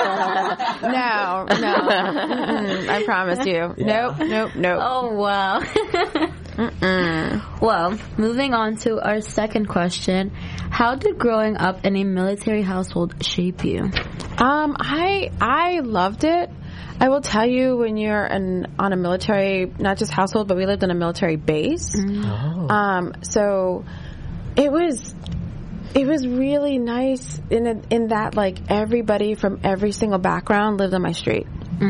No. I promise you. Yeah. Nope. Oh, wow. Well, moving on to our second question. How did growing up in a military household shape you? I loved it. I will tell you, when you're on a military, not just household, but we lived on a military base. So it was really nice in that, like, everybody from every single background lived on my street.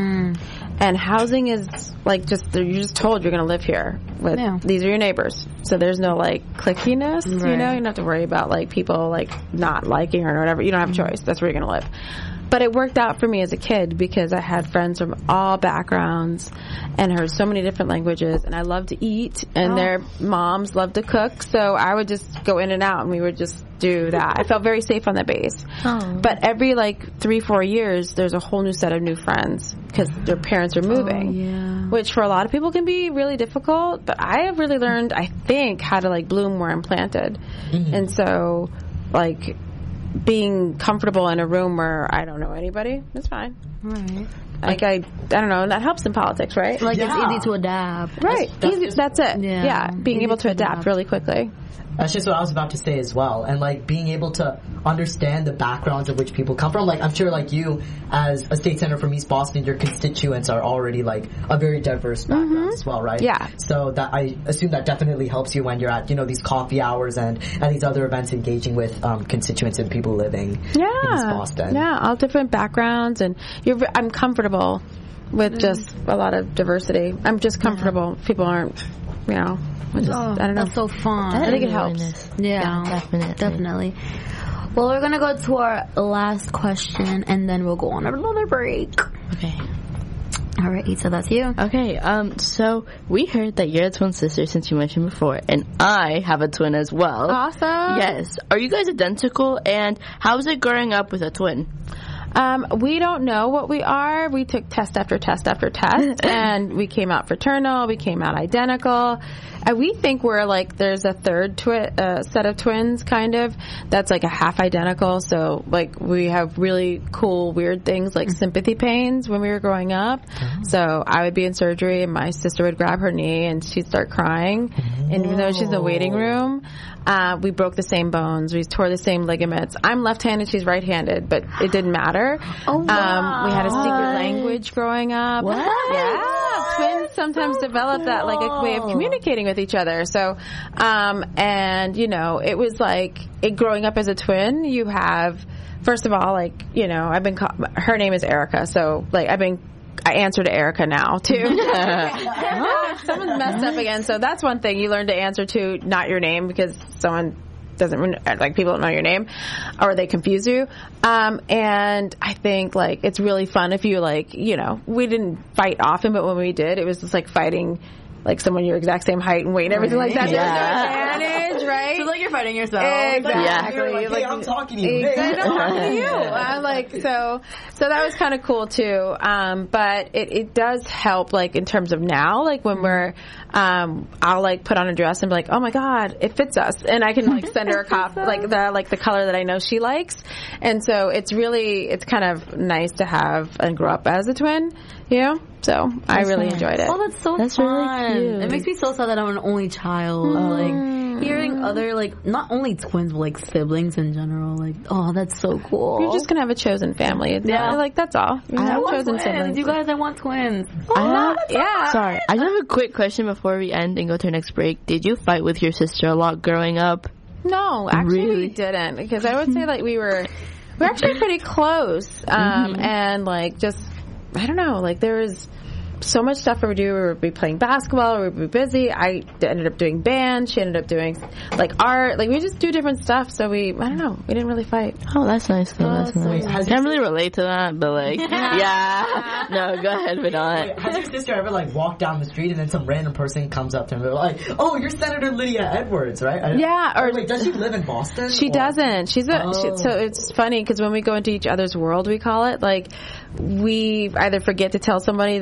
And housing is like, you're just told you're going to live here with these are your neighbors. So there's no like clickiness, you know. You don't have to worry about like people like not liking or whatever. You don't have a choice. That's where you're going to live. But it worked out for me as a kid because I had friends from all backgrounds and heard so many different languages, and I loved to eat, and their moms loved to cook, so I would just go in and out, and we would just do that. I felt very safe on the base. But every like 3-4 years, there's a whole new set of new friends because their parents are moving, which for a lot of people can be really difficult. But I have really learned, I think, how to like bloom where I'm planted, and so like being comfortable in a room where I don't know anybody, it's fine. Right. Like I don't know, and that helps in politics, right? Like it's easy to adapt. Right. That's it. Yeah. Being able to adapt really quickly. That's just what I was about to say as well. And like being able to understand the backgrounds of which people come from. Like I'm sure like you as a state senator from East Boston, your constituents are already like a very diverse background as well, right? Yeah. So that I assume that definitely helps you when you're at, you know, these coffee hours and at these other events engaging with constituents and people living in East Boston. Yeah, all different backgrounds, and I'm comfortable with just a lot of diversity. I'm just comfortable. People aren't, you know. I don't know. That's so fun. I think it helps. Yeah, definitely. Well, we're gonna go to our last question, and then we'll go on another break. Okay. All right, so that's you. Okay. So we heard that you're a twin sister, since you mentioned before, and I have a twin as well. Awesome. Yes. Are you guys identical? And how is it growing up with a twin? We don't know what we are. We took test after test after test, and we came out fraternal. We came out identical. We think we're like, there's a third set of twins, kind of, that's like a half identical. So like we have really cool, weird things like sympathy pains when we were growing up. So I would be in surgery, and my sister would grab her knee, and she'd start crying. And even though she's in the waiting room, we broke the same bones. We tore the same ligaments. I'm left-handed, she's right-handed, but it didn't matter. We had a secret language growing up. What? Yeah. Twins sometimes develop that like a way of communicating with each other. So, and you know, it was like growing up as a twin. You have, first of all, like, you know, her name is Erica, so like I answer to Erica now too. Someone's messed up again, so that's one thing you learn to answer to, not your name, because someone people don't know your name, or they confuse you. And I think like it's really fun if you like, you know, we didn't fight often, but when we did, it was just like fighting like someone your exact same height and weight and everything like that. Yeah. There's no advantage, right? So like you're fighting yourself. Exactly. Like, hey, I'm talking to you. I'm talking to you. Like so that was kind of cool too. But it does help, like in terms of now, like when we're, I'll like put on a dress and be like, oh my god, it fits us, and I can like send her a cop like the color that I know she likes, and so it's kind of nice to have and grow up as a twin, you know. So I really enjoyed it. Oh, that's fun. Really cute. It makes me so sad that I'm an only child. Like hearing other like not only twins but like siblings in general. Like, oh, that's so cool. You're just gonna have a chosen family. Like that's all. I want chosen twins. Siblings. You guys, I want twins. Sorry, I just have a quick question before we end and go to our next break. Did you fight with your sister a lot growing up? No, actually we didn't, because I would say like we're actually pretty close. And like just, I don't know, like there was so much stuff we would do. We would be playing basketball, we would be busy. I ended up doing band, she ended up doing like art, like we just do different stuff, so I don't know, we didn't really fight. Oh, that's nice though. That's nice. I can't really relate to that, but like yeah. No, go ahead, but not. Wait, has your sister ever like walked down the street and then some random person comes up to her and they're like, oh, you're Senator Lydia Edwards, right? Wait, does she live in Boston? She doesn't. So it's funny because when we go into each other's world, we call it, like we either forget to tell somebody that my twin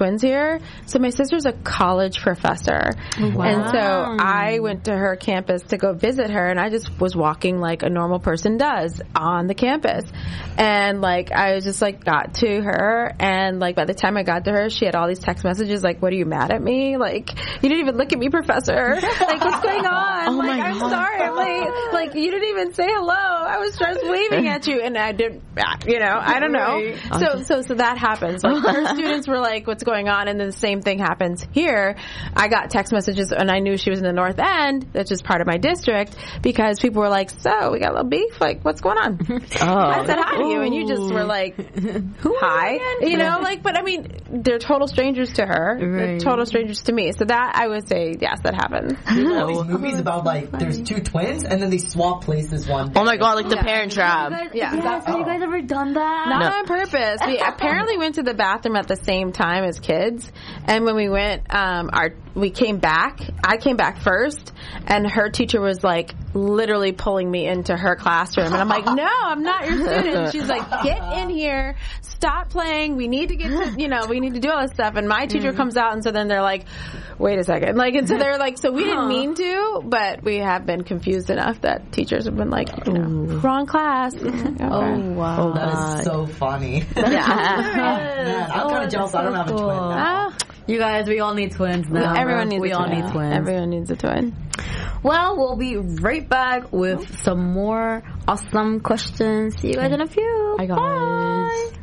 twins here. So my sister's a college professor. Wow. And so I went to her campus to go visit her, and I just was walking like a normal person does on the campus. And like, I was just like, got to her, and like, by the time I got to her, she had all these text messages like, what, are you mad at me? Like, you didn't even look at me, professor. Like, what's going on? Oh like, my I'm God. sorry, I'm late. Like, you didn't even say hello. I was just waving at you, and I didn't, I don't know. So that happens. Like, her students were like, what's going on? And then the same thing happens here. I got text messages, and I knew she was in the North End, which is part of my district, because people were like, so, we got a little beef? Like, what's going on? I said hi to you, and you just were like, hi. Like, but I mean, they're total strangers to her. They're total strangers to me. So that, I would say, yes, that happens. There's all these movies about like, there's two twins, and then they swap places one day. Oh my God, like the Parent Trap. Have you guys ever done that? Not on purpose. We apparently went to the bathroom at the same time as kids, and when we went, we came back. I came back first, and her teacher was like literally pulling me into her classroom, and I'm like, no, I'm not your student. She's like, get in here, stop playing. We need to get to, we need to do all this stuff. And my teacher comes out, and so then they're like, wait a second, like, and so they're like, so we didn't mean to, but we have been confused enough that teachers have been like, wrong class. Okay. Oh wow, That is so funny. Man, I'm kind of jealous. I don't have a twin now. You guys, we all need twins now. Everyone needs we a all twin. need twins. Everyone needs a twin. Well, we'll be right back with some more awesome questions. See you guys in a few. Bye, guys. Bye.